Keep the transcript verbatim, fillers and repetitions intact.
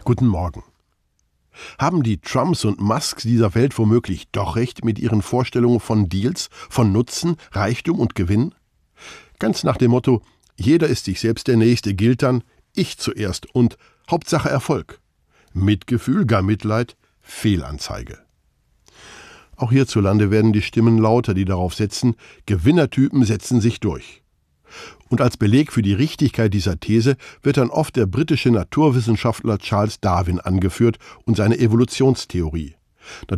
Guten Morgen. Haben die Trumps und Musks dieser Welt womöglich doch recht mit ihren Vorstellungen von Deals, von Nutzen, Reichtum und Gewinn? Ganz nach dem Motto, jeder ist sich selbst der Nächste, gilt dann ich zuerst und Hauptsache Erfolg. Mitgefühl, gar Mitleid, Fehlanzeige. Auch hierzulande werden die Stimmen lauter, die darauf setzen, Gewinnertypen setzen sich durch. Und als Beleg für die Richtigkeit dieser These wird dann oft der britische Naturwissenschaftler Charles Darwin angeführt und seine Evolutionstheorie.